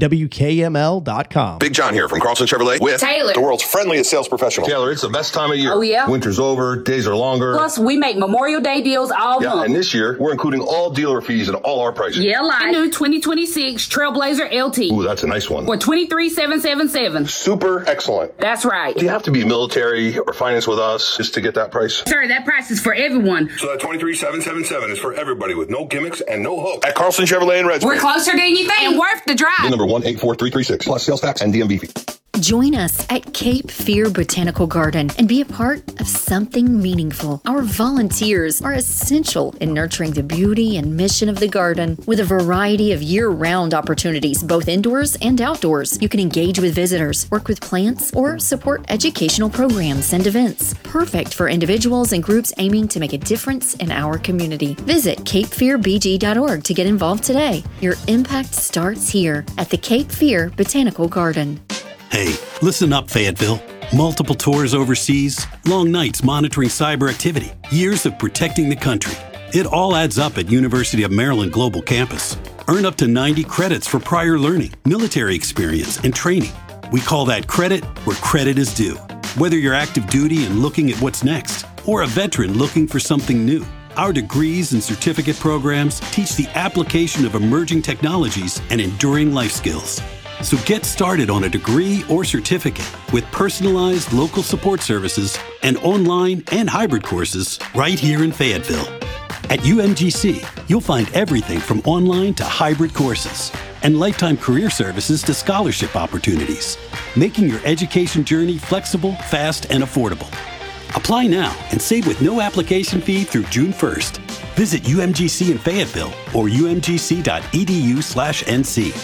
WKML.com. Big John here from Carlson Chevrolet with Taylor, the world's friendliest sales professional. Taylor, it's the best time of year. Oh, yeah? Winter's over, days are longer. Plus, we make Memorial Day deals all month. And this year, we're including all dealer fees and all our prices. Yeah, like new 2026 Trailblazer LT. Ooh, that's a nice one. For $23,777. Super excellent. That's right. Do you have to be military or finance with us just to get that price? Sir, that price is for everyone. So that $23,777 is for everybody with no gimmicks and no hook. At Carlson Chevrolet in Red Springs. We're closer than you think and worth the drive. Bill number 184336 plus sales tax and DMV fee. Join us at Cape Fear Botanical Garden and be a part of something meaningful. Our volunteers are essential in nurturing the beauty and mission of the garden with a variety of year-round opportunities, both indoors and outdoors. You can engage with visitors, work with plants, or support educational programs and events. Perfect for individuals and groups aiming to make a difference in our community. Visit capefearbg.org to get involved today. Your impact starts here at the Cape Fear Botanical Garden. Hey, listen up, Fayetteville. Multiple tours overseas, long nights monitoring cyber activity, years of protecting the country. It all adds up at University of Maryland Global Campus. Earn up to 90 credits for prior learning, military experience, and training. We call that credit where credit is due. Whether you're active duty and looking at what's next, or a veteran looking for something new, our degrees and certificate programs teach the application of emerging technologies and enduring life skills. So get started on a degree or certificate with personalized local support services and online and hybrid courses right here in Fayetteville. At UMGC, you'll find everything from online to hybrid courses and lifetime career services to scholarship opportunities, making your education journey flexible, fast, and affordable. Apply now and save with no application fee through June 1st. Visit UMGC in Fayetteville or umgc.edu/NC.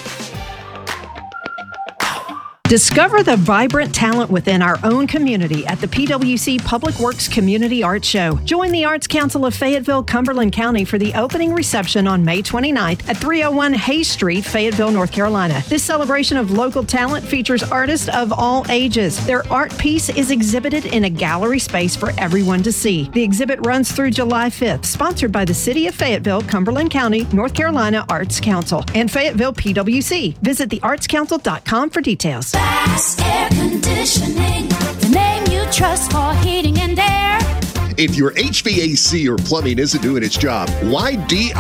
Discover the vibrant talent within our own community at the PWC Public Works Community Arts Show. Join the Arts Council of Fayetteville, Cumberland County for the opening reception on May 29th at 301 Hayes Street, Fayetteville, North Carolina. This celebration of local talent features artists of all ages. Their art piece is exhibited in a gallery space for everyone to see. The exhibit runs through July 5th, sponsored by the City of Fayetteville, Cumberland County, North Carolina Arts Council, and Fayetteville PWC. Visit theartscouncil.com for details. Bass Air Conditioning, the name you trust for heating and air. If your HVAC or plumbing isn't doing its job, why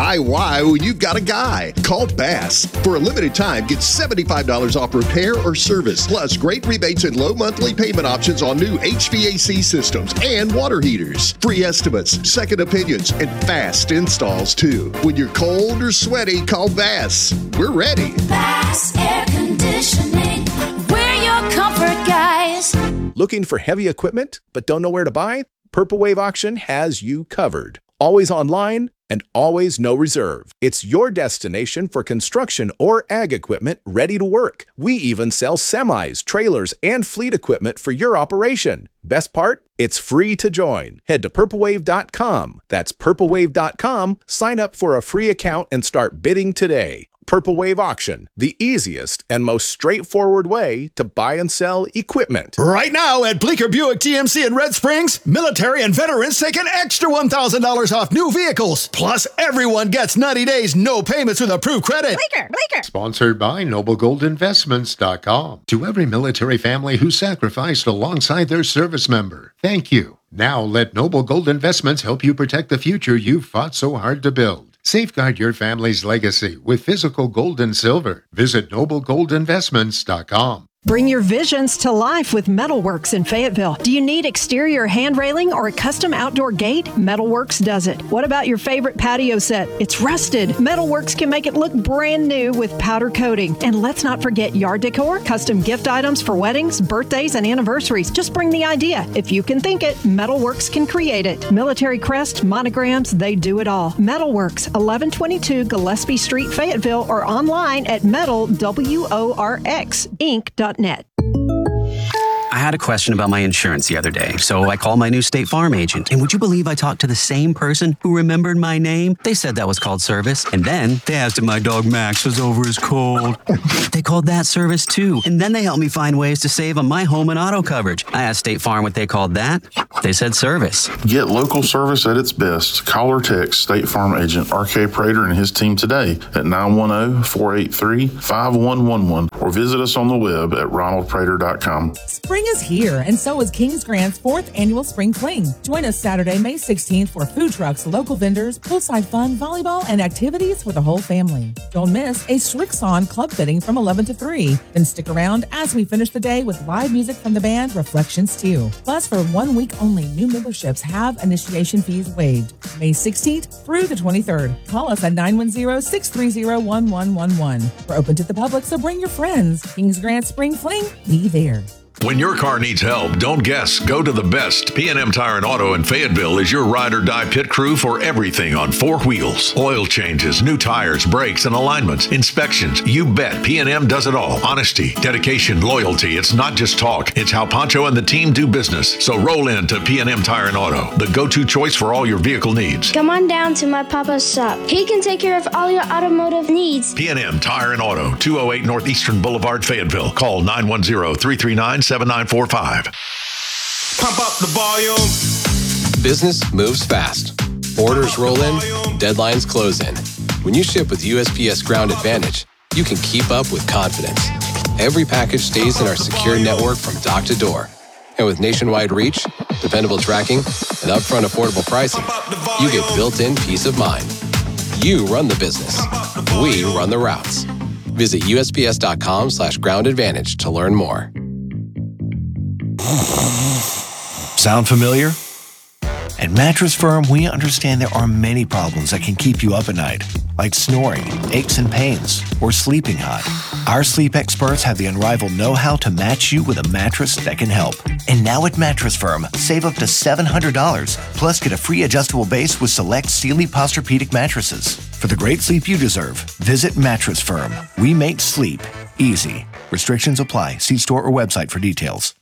DIY when you've got a guy? Call Bass. For a limited time, get $75 off repair or service, plus great rebates and low monthly payment options on new HVAC systems and water heaters. Free estimates, second opinions, and fast installs too. When you're cold or sweaty, call Bass. We're ready. Bass Air Conditioning, we're your comfort guys. Looking for heavy equipment but don't know where to buy? Purple Wave Auction has you covered. Always online and always no reserve. It's your destination for construction or ag equipment ready to work. We even sell semis, trailers, and fleet equipment for your operation. Best part? It's free to join. Head to purplewave.com. That's purplewave.com. Sign up for a free account and start bidding today. Purple Wave Auction, the easiest and most straightforward way to buy and sell equipment. Right now at Bleecker Buick GMC in Red Springs, military and veterans take an extra $1,000 off new vehicles. Plus, everyone gets 90 days, no payments with approved credit. Bleecker. Sponsored by NobleGoldInvestments.com. To every military family who sacrificed alongside their service member, thank you. Now let Noble Gold Investments help you protect the future you've fought so hard to build. Safeguard your family's legacy with physical gold and silver. Visit NobleGoldInvestments.com. Bring your visions to life with Metalworks in Fayetteville. Do you need exterior hand railing or a custom outdoor gate? Metalworks does it. What about your favorite patio set? It's rusted. Metalworks can make it look brand new with powder coating. And let's not forget yard decor, custom gift items for weddings, birthdays, and anniversaries. Just bring the idea. If you can think it, Metalworks can create it. Military crest, monograms, they do it all. Metalworks, 1122 Gillespie Street, Fayetteville, or online at metalworxinc.net. I had a question about my insurance the other day, so I called my new State Farm agent. And would you believe I talked to the same person who remembered my name? They said that was called service. And then they asked if my dog Max was over his cold. They called that service too. And then they helped me find ways to save on my home and auto coverage. I asked State Farm what they called that. They said service. Get local service at its best. Call or text State Farm agent R.K. Prater and his team today at 910-483-5111 or visit us on the web at ronaldprater.com. Spring is here, and so is Kings Grant's 4th annual Spring Fling. Join us Saturday, May 16th for food trucks, local vendors, poolside fun, volleyball, and activities for the whole family. Don't miss a Strixon club fitting from 11 to 3. Then stick around as we finish the day with live music from the band Reflections 2. Plus, for 1 week only, new memberships have initiation fees waived. May 16th through the 23rd. Call us at 910-630-1111. We're open to the public, so bring your friends. Kings Grant Spring Fling, be there. When your car needs help, don't guess. Go to the best. P&M Tire and Auto in Fayetteville is your ride or die pit crew for everything on 4 wheels. Oil changes, new tires, brakes, and alignments, inspections. You bet P&M does it all. Honesty, dedication, loyalty. It's not just talk. It's how Pancho and the team do business. So roll in to P&M Tire and Auto, the go-to choice for all your vehicle needs. Come on down to my papa's shop. He can take care of all your automotive needs. P&M Tire and Auto, 208 Northeastern Boulevard, Fayetteville. Call 910-339-7945. Pump up the volume. Business moves fast. Orders roll in, deadlines close in. When you ship with USPS Ground Advantage, you can keep up with confidence. Every package stays in our secure network from dock to door. And with nationwide reach, dependable tracking, and upfront affordable pricing, you get built-in peace of mind. You run the business. We run the routes. Visit USPS.com/Ground Advantage to learn more. Sound familiar? At Mattress Firm, we understand there are many problems that can keep you up at night, like snoring, aches and pains, or sleeping hot. Our sleep experts have the unrivaled know-how to match you with a mattress that can help. And now at Mattress Firm, save up to $700, plus get a free adjustable base with select Sealy Posturepedic mattresses. For the great sleep you deserve, visit Mattress Firm. We make sleep easy. Restrictions apply. See store or website for details.